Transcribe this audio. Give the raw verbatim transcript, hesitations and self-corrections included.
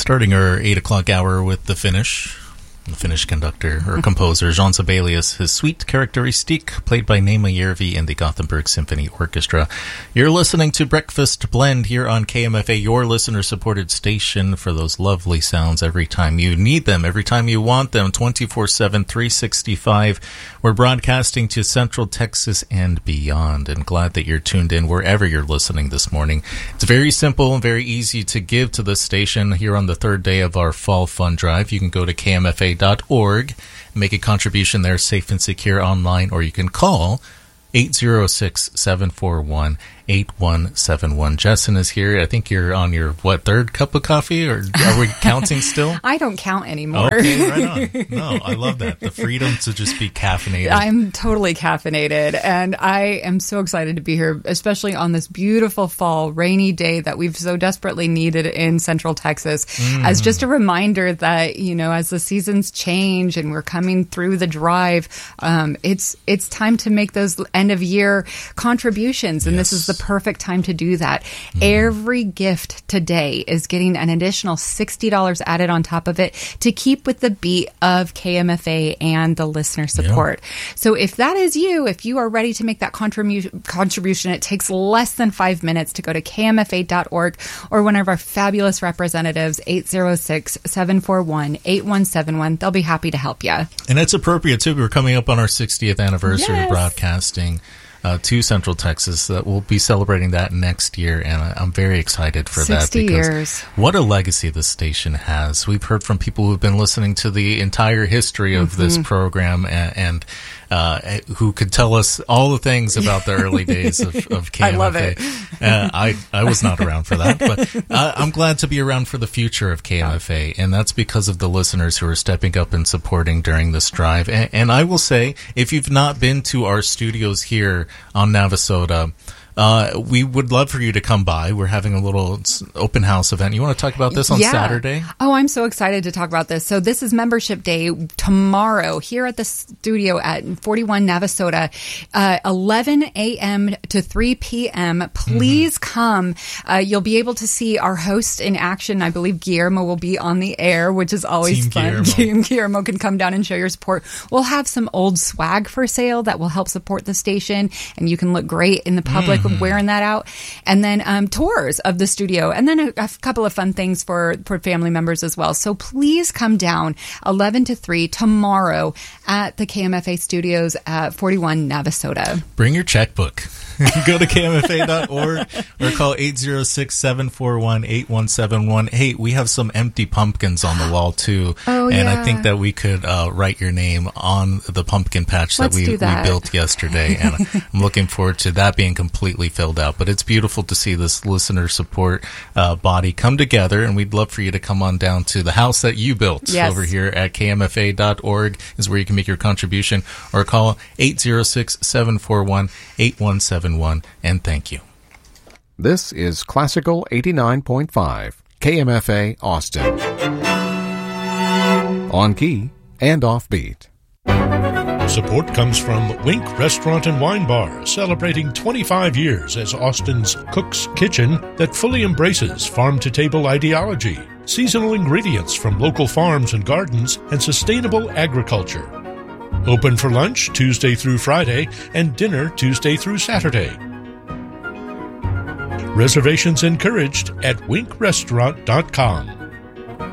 Starting our eight o'clock hour with the Finnish, the Finnish conductor or composer Jean Sibelius, his Suite Characteristique, played by Neema Järvi and the Gothenburg Symphony Orchestra. You're listening to Breakfast Blend here on K M F A, your listener-supported station for those lovely sounds every time you need them, every time you want them, twenty-four seven, three sixty-five. We're broadcasting to Central Texas and beyond, and glad that you're tuned in wherever you're listening this morning. It's very simple and very easy to give to this station here on the third day of our Fall Fund Drive. You can go to K M F A dot org, make a contribution there, safe and secure online, or you can call eight zero six, seven four one, eight one seven one. Jessen is here. I think you're on your, what, third cup of coffee? Or are we counting still? I don't count anymore. Okay, right on. No, I love that. The freedom to just be caffeinated. I'm totally caffeinated, and I am so excited to be here, especially on this beautiful fall, rainy day that we've so desperately needed in Central Texas, mm. as just a reminder that, you know, as the seasons change and we're coming through the drive, um, it's it's time to make those end-of-year contributions, and yes. this is the perfect time to do that. Mm. Every gift today is getting an additional sixty dollars added on top of it to keep with the beat of K M F A and the listener support. Yeah. So if that is you, if you are ready to make that contribu- contribution, it takes less than five minutes to go to K M F A dot org or one of our fabulous representatives, eight zero six, seven four one, eight one seven one. They'll be happy to help you. And it's appropriate, too. We're coming up on our sixtieth anniversary yes. of broadcasting Uh, to Central Texas. That we'll be celebrating that next year, and I, I'm very excited for that. sixty years. What a legacy this station has. We've heard from people who've been listening to the entire history of mm-hmm. this program, and, and uh, who could tell us all the things about the early days of, of K M F A. I love it. uh, I, I was not around for that, but uh, I'm glad to be around for the future of K M F A, and that's because of the listeners who are stepping up and supporting during this drive. And, and I will say, if you've not been to our studios here on Navasota, Uh, we would love for you to come by. We're having a little open house event. You want to talk about this on yeah. Saturday? Oh, I'm so excited to talk about this. So this is membership day tomorrow here at the studio at forty-one Navasota, uh, eleven a.m. to three p.m. Please mm-hmm. come. Uh, you'll be able to see our host in action. I believe Guillermo will be on the air, which is always Team fun. Guillermo. Team Guillermo can come down and show your support. We'll have some old swag for sale that will help support the station, and you can look great in the public mm. wearing that out. And then um, tours of the studio, and then a, a couple of fun things for, for family members as well. So please come down eleven to three tomorrow at the K M F A studios at forty-one Navasota. Bring your checkbook. Go to K M F A dot org or call eight zero six, seven four one, eight one seven one. Hey, we have some empty pumpkins on the wall, too. Oh, and yeah. I think that we could uh, write your name on the pumpkin patch that, Let's we, do that. we built yesterday. And I'm looking forward to that being completely filled out. But it's beautiful to see this listener support uh, body come together. And we'd love for you to come on down to the house that you built yes. over here at K M F A dot org is where you can make your contribution, or call eight zero six, seven four one, eight one seven one. And thank you. This is Classical eighty-nine point five, K M F A Austin. On key and offbeat. Support comes from Wink Restaurant and Wine Bar, celebrating twenty-five years as Austin's Cook's Kitchen that fully embraces farm-to-table ideology, seasonal ingredients from local farms and gardens, and sustainable agriculture. Open for lunch Tuesday through Friday and dinner Tuesday through Saturday. Reservations encouraged at wink restaurant dot com.